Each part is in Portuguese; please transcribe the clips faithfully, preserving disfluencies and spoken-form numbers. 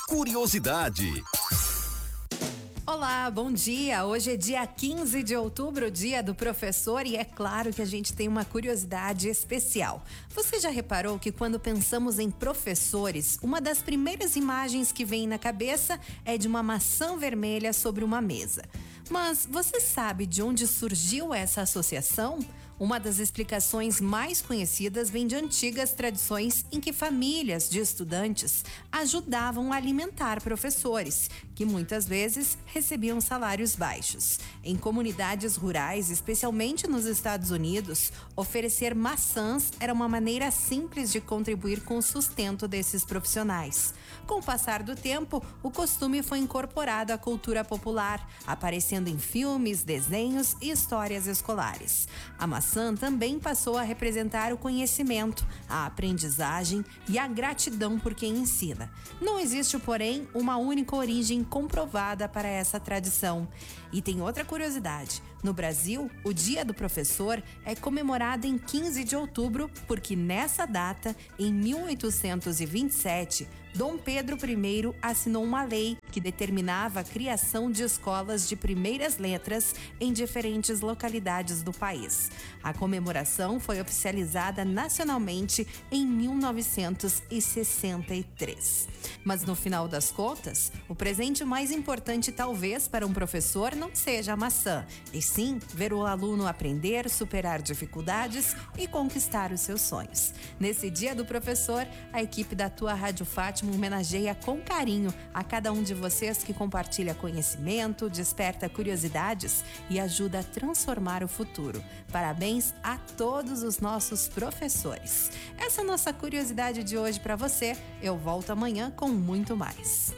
curiosidade. Olá, bom dia! Hoje é dia quinze de outubro, dia do professor, e é claro que a gente tem uma curiosidade especial. Você já reparou que quando pensamos em professores, uma das primeiras imagens que vem na cabeça é de uma maçã vermelha sobre uma mesa? Mas você sabe de onde surgiu essa associação? Uma das explicações mais conhecidas vem de antigas tradições em que famílias de estudantes ajudavam a alimentar professores, que muitas vezes recebiam salários baixos. Em comunidades rurais, especialmente nos Estados Unidos, oferecer maçãs era uma maneira simples de contribuir com o sustento desses profissionais. Com o passar do tempo, o costume foi incorporado à cultura popular, aparecendo em filmes, desenhos e histórias escolares. A maçã também passou a representar o conhecimento, a aprendizagem e a gratidão por quem ensina. Não existe, porém, uma única origem comprovada para essa tradição. E tem outra curiosidade: no Brasil, o Dia do Professor é comemorado em quinze de outubro, porque nessa data, em mil oitocentos e vinte e sete, Dom Pedro I assinou uma lei que determinava a criação de escolas de primeiras letras em diferentes localidades do país. A comemoração foi oficializada nacionalmente em mil novecentos e sessenta e três. Mas no final das contas, o presente mais importante talvez para um professor não seja a maçã, e sim ver o aluno aprender, superar dificuldades e conquistar os seus sonhos. Nesse Dia do Professor, a equipe da Tua Rádio Fátima homenageia com carinho a cada um de vocês que compartilha conhecimento, desperta curiosidades e ajuda a transformar o futuro. Parabéns a todos os nossos professores. Essa é a nossa curiosidade de hoje para você. Eu volto amanhã com muito mais.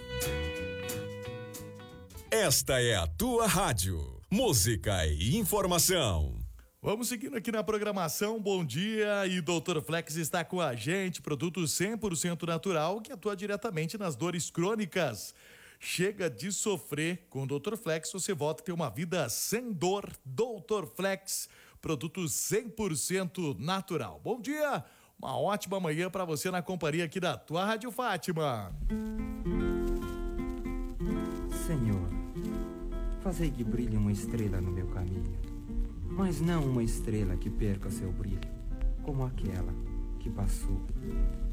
Esta é a Tua Rádio. Música e informação. Vamos seguindo aqui na programação. Bom dia, e doutor Flex está com a gente, produto cem por cento natural que atua diretamente nas dores crônicas. Chega de sofrer, com o doutor Flex você volta a ter uma vida sem dor. doutor Flex, produto cem por cento natural. Bom dia, uma ótima manhã para você na companhia aqui da Tua Rádio Fátima. Senhor, fazei que brilhe uma estrela no meu caminho, mas não uma estrela que perca seu brilho, como aquela que passou.